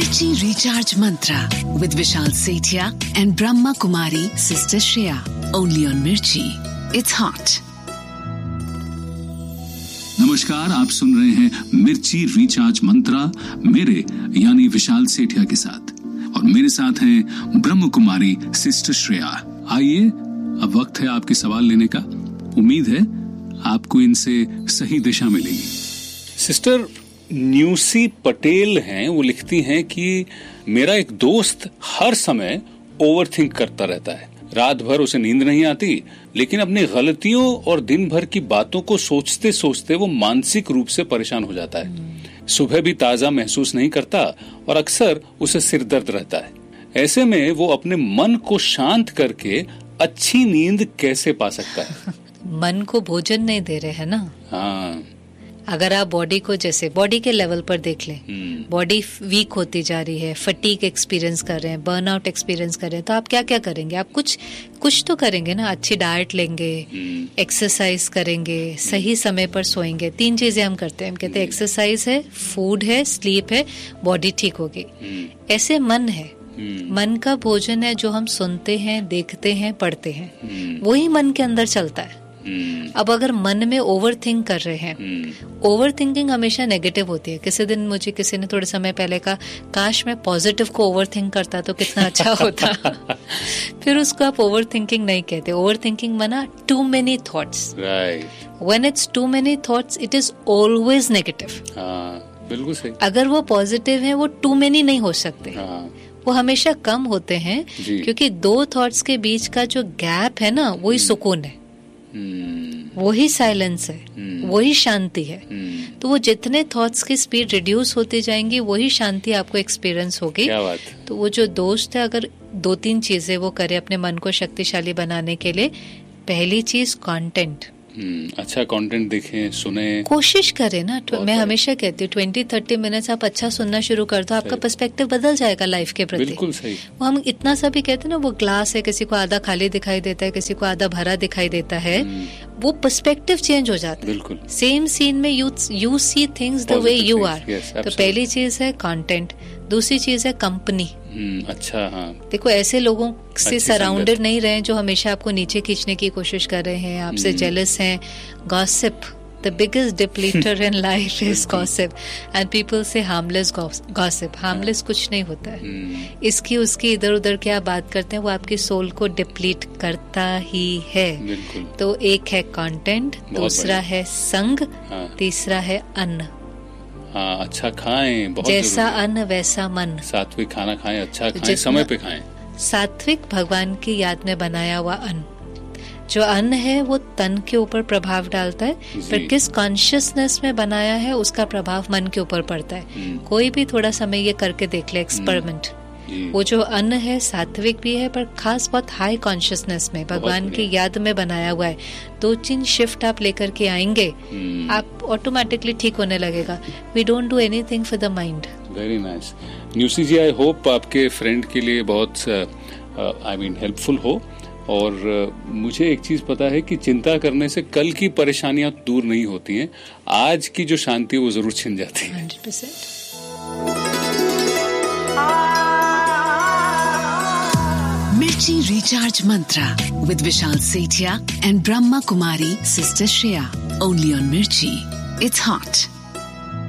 Mirchi Recharge Mantra with Vishal Sethia and Brahma Kumari Sister Shreya. Only on Mirchi. It's hot. नमस्कार, आप सुन रहे हैं मिर्ची recharge मंत्रा मेरे यानी विशाल सेठिया के साथ, और मेरे साथ हैं ब्रह्म कुमारी सिस्टर श्रेया। आइए, अब वक्त है आपके सवाल लेने का। उम्मीद है आपको इनसे सही दिशा मिलेगी। सिस्टर न्यूसी पटेल हैं, वो लिखती हैं कि मेरा एक दोस्त हर समय ओवरथिंक करता रहता है। रात भर उसे नींद नहीं आती, लेकिन अपनी गलतियों और दिन भर की बातों को सोचते सोचते वो मानसिक रूप से परेशान हो जाता है। सुबह भी ताजा महसूस नहीं करता और अक्सर उसे सिर दर्द रहता है। ऐसे में वो अपने मन को शांत करके अच्छी नींद कैसे पा सकता है? मन को भोजन नहीं दे रहे हैं ना। हाँ, अगर आप बॉडी को, जैसे बॉडी के लेवल पर देख लें, बॉडी वीक होती जा रही है, फटीग एक्सपीरियंस कर रहे हैं, बर्नआउट एक्सपीरियंस कर रहे हैं, तो आप क्या क्या करेंगे? आप कुछ तो करेंगे ना। अच्छी डाइट लेंगे, एक्सरसाइज करेंगे, सही समय पर सोएंगे। 3 चीजें हम करते हैं। हम कहते हैं एक्सरसाइज है, फूड है, स्लीप है, बॉडी ठीक होगी। ऐसे मन है, मन का भोजन है जो हम सुनते हैं, देखते हैं, पढ़ते हैं, वही मन के अंदर चलता है। अब अगर मन में ओवर थिंक कर रहे हैं, ओवर थिंकिंग हमेशा नेगेटिव होती है। किसी दिन मुझे किसी ने थोड़े समय पहले कहा, काश मैं पॉजिटिव को ओवर थिंक करता तो कितना अच्छा होता। फिर उसको आप ओवर थिंकिंग नहीं कहते। ओवर थिंकिंग माना to many thoughts. When it's to many thoughts it is always negative. बिल्कुल सही। अगर वो पॉजिटिव है, वो टू मेनी नहीं हो सकते। वो हमेशा कम होते हैं, क्योंकि 2 थॉट्स के बीच का जो गैप है ना, वही सुकून है, वही साइलेंस है, वही शांति है। तो वो जितने थॉट्स की स्पीड रिड्यूस होती जाएंगी, वही शांति आपको एक्सपीरियंस होगी। क्या बात। तो वो जो दोस्त है, अगर 2-3 चीजें वो करे अपने मन को शक्तिशाली बनाने के लिए। पहली चीज कंटेंट, अच्छा कंटेंट देखें, सुने, कोशिश करें ना। मैं हमेशा कहती हूँ 20-30 मिनट्स आप अच्छा सुनना शुरू कर दो, आपका पर्सपेक्टिव बदल जाएगा लाइफ के प्रति। बिल्कुल सही। वो हम इतना सा भी कहते हैं ना, वो ग्लास है, किसी को आधा खाली दिखाई देता है, किसी को आधा भरा दिखाई देता है। वो पर्सपेक्टिव चेंज हो जाता है। बिल्कुल। सेम सीन में you see things the way you are. तो पहली चीज है कंटेंट। दूसरी चीज है कंपनी। अच्छा, हाँ। देखो, ऐसे लोगों से सराउंडेड नहीं रहे जो हमेशा आपको नीचे खींचने की कोशिश कर रहे हैं, आपसे जेलस हैं। Gossip, the biggest डिप्लीटर in life is gossip, and people से हार्मलेस गॉसिप। हार्मलेस कुछ नहीं होता है। इसकी उसकी इधर उधर क्या बात करते हैं, वो आपकी सोल को डिप्लीट करता ही है। तो एक है कंटेंट, दूसरा है संग, तीसरा है अन्न। अच्छा खाएं, बहुत जैसा अन्न वैसा मन। सात्विक खाना खाएं, अच्छा खाएं, समय पे खाएं। सात्विक भगवान की याद में बनाया हुआ अन्न। जो अन्न है वो तन के ऊपर प्रभाव डालता है, पर किस कॉन्शियसनेस में बनाया है उसका प्रभाव मन के ऊपर पड़ता है। कोई भी थोड़ा समय ये करके देख ले, एक्सपेरिमेंट। वो जो अन्न है सात्विक भी है, पर खास बहुत हाई कॉन्शियसनेस में भगवान की याद में बनाया हुआ है। 2-3 शिफ्ट आप लेकर के आएंगे, आप ऑटोमेटिकली ठीक होने लगेगा। We don't do anything for the mind. Very nice. न्यूसी ji, I hope आपके फ्रेंड के लिए बहुत हेल्पफुल हो। और मुझे एक चीज पता है कि चिंता करने से कल की परेशानियां दूर नहीं होती हैं, आज की जो शांति वो जरूर छिन जाती है। 100%। Mirchi Recharge Mantra with Vishal Sethia and Brahma Kumari Sister Shreya. Only on Mirchi. It's hot.